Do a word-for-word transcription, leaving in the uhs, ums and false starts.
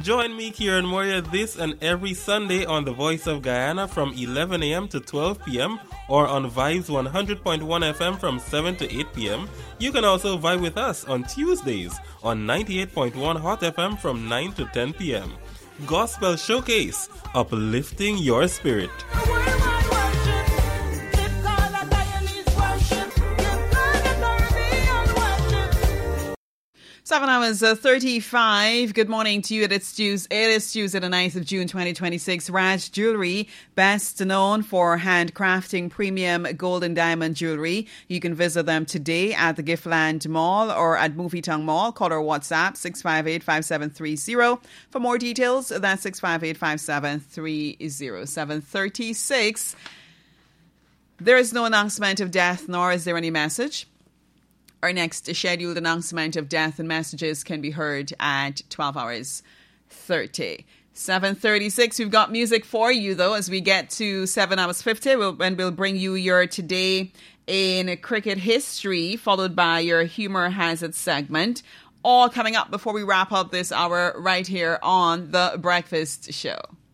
Join me, Kieran Moria, this and every Sunday on The Voice of Guyana from eleven a.m. to twelve p.m. or on Vibes one hundred point one F M from seven to eight p.m. You can also vibe with us on Tuesdays on ninety-eight point one Hot F M from nine to ten p.m. Gospel Showcase, uplifting your spirit. Seven hours uh, thirty-five. Good morning to you. It is Tuesday. It is Tuesday, the ninth of June, twenty twenty-six. Raj Jewelry, best known for handcrafting premium gold and diamond jewelry. You can visit them today at the Giftland Mall or at Movietongue Mall. Call or WhatsApp six five eight, five seven three zero. For more details, that's six five eight, five seven three zero. seven thirty-six. There is no announcement of death, nor is there any message. Our next scheduled announcement of death and messages can be heard at twelve hours thirty. seven thirty-six, we've got music for you, though, as we get to seven hours fifty, we'll, when we'll bring you your Today in Cricket History, followed by your Humour Has It segment. All coming up before we wrap up this hour right here on The Breakfast Show.